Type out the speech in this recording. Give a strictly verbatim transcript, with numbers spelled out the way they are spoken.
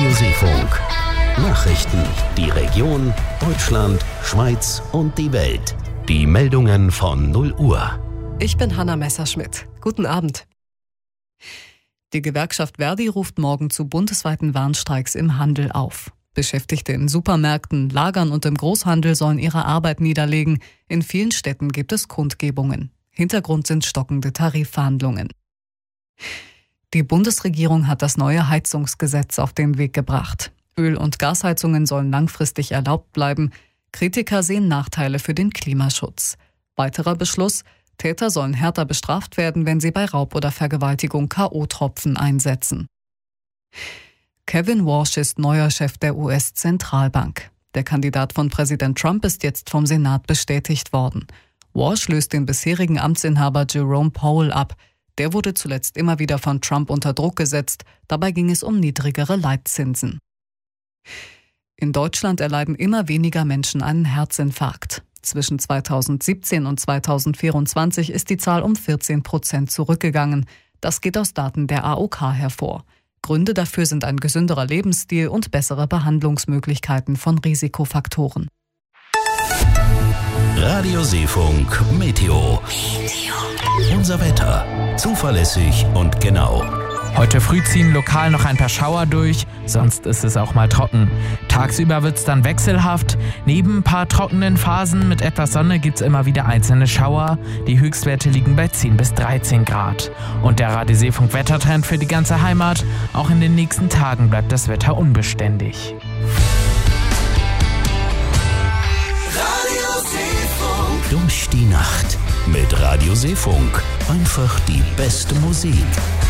Radio Seefunk. Nachrichten, die Region, Deutschland, Schweiz und die Welt. Die Meldungen von null Uhr. Ich bin Hanna Messerschmidt. Guten Abend. Die Gewerkschaft Verdi ruft morgen zu bundesweiten Warnstreiks im Handel auf. Beschäftigte in Supermärkten, Lagern und im Großhandel sollen ihre Arbeit niederlegen. In vielen Städten gibt es Kundgebungen. Hintergrund sind stockende Tarifverhandlungen. Die Bundesregierung hat das neue Heizungsgesetz auf den Weg gebracht. Öl- und Gasheizungen sollen langfristig erlaubt bleiben. Kritiker sehen Nachteile für den Klimaschutz. Weiterer Beschluss: Täter sollen härter bestraft werden, wenn sie bei Raub oder Vergewaltigung K O-Tropfen einsetzen. Kevin Warsh ist neuer Chef der U S-Zentralbank. Der Kandidat von Präsident Trump ist jetzt vom Senat bestätigt worden. Warsh löst den bisherigen Amtsinhaber Jerome Powell ab. Der wurde zuletzt immer wieder von Trump unter Druck gesetzt. Dabei ging es um niedrigere Leitzinsen. In Deutschland erleiden immer weniger Menschen einen Herzinfarkt. Zwischen zweitausendsiebzehn und zweitausendvierundzwanzig ist die Zahl um vierzehn Prozent zurückgegangen. Das geht aus Daten der A O K hervor. Gründe dafür sind ein gesünderer Lebensstil und bessere Behandlungsmöglichkeiten von Risikofaktoren. Radio Seefunk Meteo. Unser Wetter. Zuverlässig und genau. Heute früh ziehen lokal noch ein paar Schauer durch, sonst ist es auch mal trocken. Tagsüber wird es dann wechselhaft. Neben ein paar trockenen Phasen mit etwas Sonne gibt es immer wieder einzelne Schauer. Die Höchstwerte liegen bei zehn bis dreizehn Grad. Und der Radio Seefunk Wettertrend für die ganze Heimat: Auch in den nächsten Tagen bleibt das Wetter unbeständig. Radio Seefunk. Durch die Nacht mit Radio Seefunk. Einfach die beste Musik.